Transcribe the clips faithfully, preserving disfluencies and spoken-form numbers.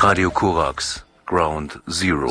Radio Korax, Ground Zero.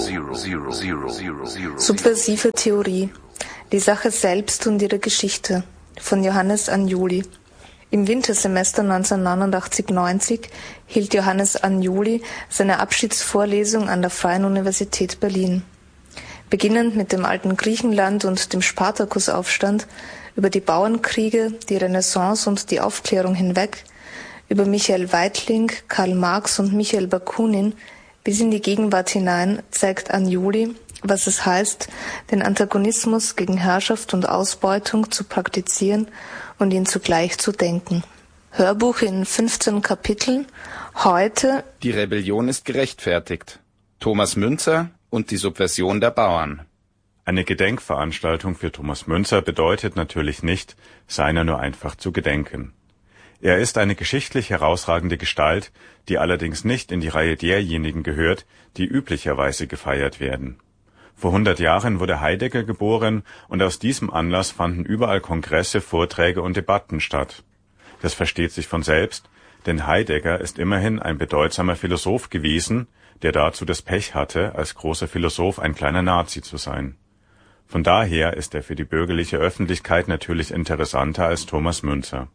Subversive Theorie. Die Sache selbst und ihre Geschichte von Johannes Anjuli. Im Wintersemester neunzehnhundertneunundachtzig neunzig hielt Johannes Anjuli seine Abschiedsvorlesung an der Freien Universität Berlin. Beginnend mit dem alten Griechenland und dem Spartakusaufstand, über die Bauernkriege, die Renaissance und die Aufklärung hinweg, über Michael Weitling, Karl Marx und Michael Bakunin bis in die Gegenwart hinein zeigt Anjuli, was es heißt, den Antagonismus gegen Herrschaft und Ausbeutung zu praktizieren und ihn zugleich zu denken. Hörbuch in fünfzehn Kapiteln. Heute Die Rebellion ist gerechtfertigt. Thomas Müntzer und die Subversion der Bauern. Eine Gedenkveranstaltung für Thomas Müntzer bedeutet natürlich nicht, seiner nur einfach zu gedenken. Er ist eine geschichtlich herausragende Gestalt, die allerdings nicht in die Reihe derjenigen gehört, die üblicherweise gefeiert werden. Vor hundert Jahren wurde Heidegger geboren und aus diesem Anlass fanden überall Kongresse, Vorträge und Debatten statt. Das versteht sich von selbst, denn Heidegger ist immerhin ein bedeutsamer Philosoph gewesen, der dazu das Pech hatte, als großer Philosoph ein kleiner Nazi zu sein. Von daher ist er für die bürgerliche Öffentlichkeit natürlich interessanter als Thomas Müntzer.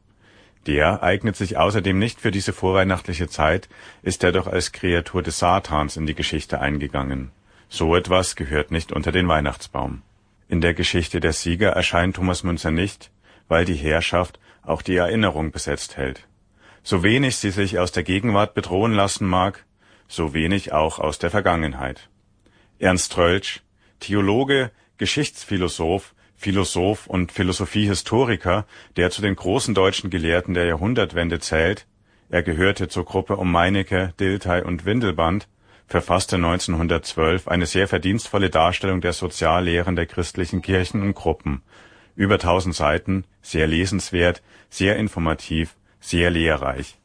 Der eignet sich außerdem nicht für diese vorweihnachtliche Zeit, ist er doch als Kreatur des Satans in die Geschichte eingegangen. So etwas gehört nicht unter den Weihnachtsbaum. In der Geschichte der Sieger erscheint Thomas Müntzer nicht, weil die Herrschaft auch die Erinnerung besetzt hält. So wenig sie sich aus der Gegenwart bedrohen lassen mag, so wenig auch aus der Vergangenheit. Ernst Troeltsch, Theologe, Geschichtsphilosoph, Philosoph und Philosophiehistoriker, der zu den großen deutschen Gelehrten der Jahrhundertwende zählt, er gehörte zur Gruppe um Meinecke, Dilthey und Windelband, verfasste neunzehnhundertzwölf eine sehr verdienstvolle Darstellung der Soziallehren der christlichen Kirchen und Gruppen. Über tausend Seiten, sehr lesenswert, sehr informativ, sehr lehrreich.